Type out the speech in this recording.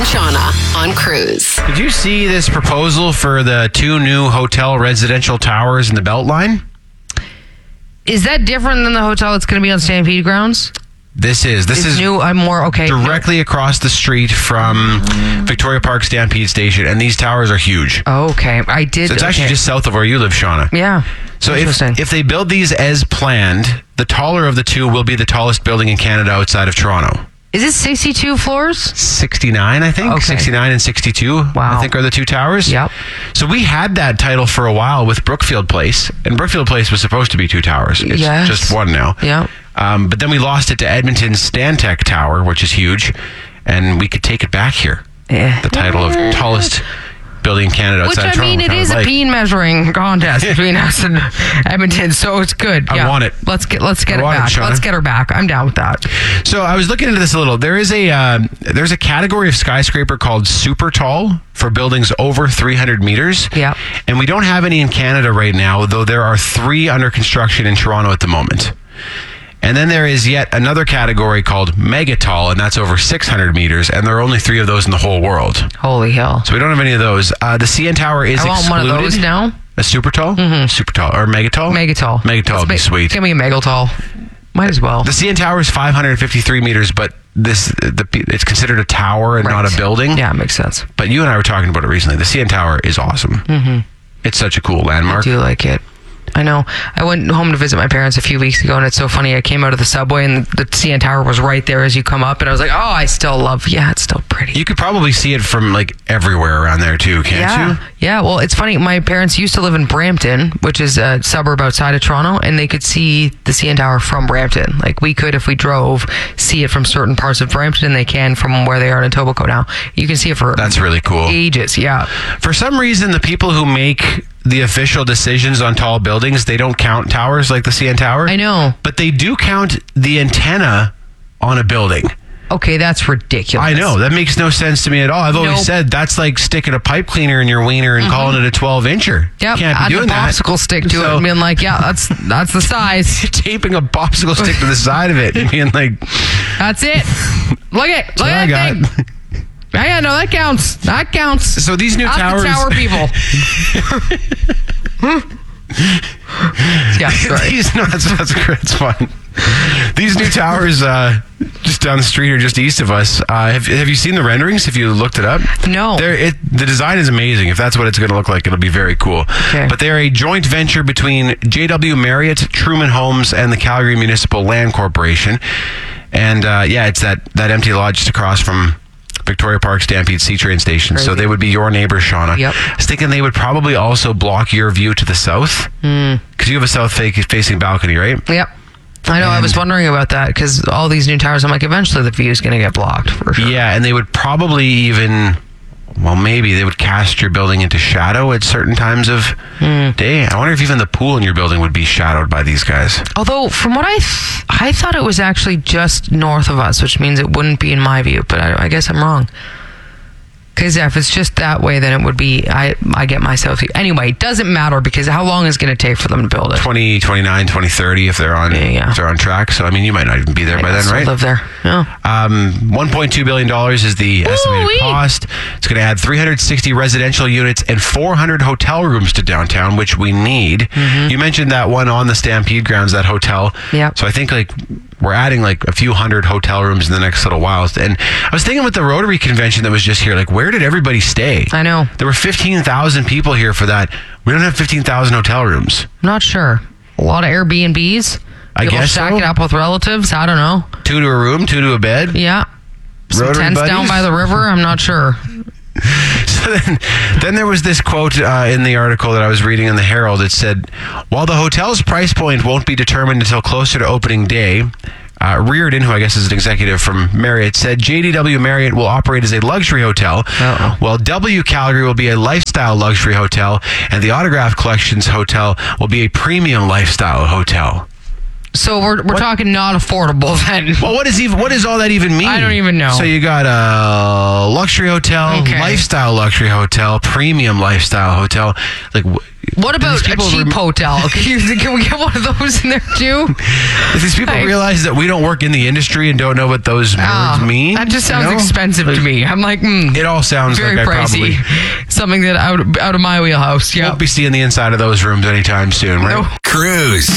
Shauna on Cruise. Did you see this proposal for the 2 new hotel residential towers in the Beltline? Is that different than the hotel that's going to be on Stampede grounds? This is new. I'm more okay. Directly across the street from Victoria Park Stampede Station, and these towers are huge. Oh, okay. I did. So it's actually just south of where you live, Shauna. Yeah. So if they build these as planned, the taller of the 2 will be the tallest building in Canada outside of Toronto. Is it 62 floors? 69, I think. Okay. 69 and 62, Wow. I think, are the 2 towers. Yep. So we had that title for a while with Brookfield Place, and Brookfield Place was supposed to be 2 towers. It's just 1 now. Yeah. But then we lost it to Edmonton's Stantec Tower, which is huge, and we could take it back here. The title of tallest building in Canada outside of Toronto. Which, I mean, it is a peen measuring contest between us and Edmonton, so it's good. I want it. Let's get it back. Let's get her back. I'm down with that. So I was looking into this a little. There's a category of skyscraper called super tall for buildings over 300 meters. Yeah. And we don't have any in Canada right now, though there are 3 under construction in Toronto at the moment. And then there is yet another category called mega tall, and that's over 600 meters, and there are only 3 of those in the whole world. Holy hell. So we don't have any of those. The CN Tower is excluded. I want one of those now. A super tall? Mm-hmm. Super tall. Or mega tall? Mega tall. Mega tall would be sweet. Give me a mega tall. Might as well. The CN Tower is 553 meters, but it's considered a tower and not a building. Yeah, it makes sense. But you and I were talking about it recently. The CN Tower is awesome. Mm-hmm. It's such a cool landmark. I do like it. I know. I went home to visit my parents a few weeks ago, and it's so funny. I came out of the subway, and the CN Tower was right there as you come up, and I was like, oh, I still love, it's still pretty. You could probably see it from, like, everywhere around there, too, can't you? Yeah, well, it's funny. My parents used to live in Brampton, which is a suburb outside of Toronto, and they could see the CN Tower from Brampton. Like, we could, if we drove, see it from certain parts of Brampton, and they can from where they are in Etobicoke now. You can see it for That's really cool. Ages, yeah. For some reason, the people who make the official decisions on tall buildings, they don't count towers like the CN Tower. I know. But they do count the antenna on a building. Okay, that's ridiculous. I know. That makes no sense to me at all. I've always said that's like sticking a pipe cleaner in your wiener and calling it a 12-incher. Yep, Can't be doing that. Popsicle stick to it and being like, that's the size. Taping a popsicle stick to the side of it and being like, that's it. Look at that thing. Yeah, no, that counts. That counts. So these new towers... the tower people. Yeah, sorry. That's fun. These new towers just down the street or just east of us, have you seen the renderings? Have you looked it up? No. The design is amazing. If that's what it's going to look like, it'll be very cool. Okay. But they're a joint venture between JW Marriott, Truman Homes, and the Calgary Municipal Land Corporation. And it's that empty lot just across from Victoria Park Stampede C-Train Station. Crazy. So they would be your neighbors, Shauna. Yep. I was thinking they would probably also block your view to the south. Because you have a south-facing balcony, right? Yep. I know. I was wondering about that because all these new towers, I'm like, eventually the view is going to get blocked for sure. Yeah, and they would probably even... Well, maybe they would cast your building into shadow at certain times of day. I wonder if even the pool in your building would be shadowed by these guys. Although, from what I thought it was actually just north of us, which means it wouldn't be in my view. But I guess I'm wrong. Because if it's just that way, then it would be, I get myself... Anyway, it doesn't matter because how long is it going to take for them to build it? 2029, 2030 if they're on if they're on track. So, I mean, you might not even be there by then, right? Live there. Yeah. $1.2 billion is the estimated cost. It's going to add 360 residential units and 400 hotel rooms to downtown, which we need. You mentioned that one on the Stampede grounds, that hotel. Yeah. So I think we're adding a few hundred hotel rooms in the next little while. And I was thinking with the Rotary convention that was just here, where did everybody stay? I know. There were 15,000 people here for that. We don't have 15,000 hotel rooms. I'm not sure. A lot of Airbnbs. I guess stack it up with relatives. I don't know. 2 to a room, 2 to a bed. Yeah. Some Rotary tents buddies? down by the river. I'm not sure. So then there was this quote in the article that I was reading in the Herald. It said, while the hotel's price point won't be determined until closer to opening day, Reardon, who I guess is an executive from Marriott, said JDW Marriott will operate as a luxury hotel, while W Calgary will be a lifestyle luxury hotel, and the Autograph Collections Hotel will be a premium lifestyle hotel. So we're talking not affordable then. Well, what does all that even mean? I don't even know. So you got a luxury hotel, Okay. lifestyle luxury hotel, premium lifestyle hotel. Like, What about a cheap hotel? Can we get one of those in there too? If these people realize that we don't work in the industry and don't know what those words mean, That just sounds expensive to me. I'm like, It all sounds very like I pricey. probably Something that out of my wheelhouse. Yeah. won't be seeing the inside of those rooms anytime soon, right? No. Cruise.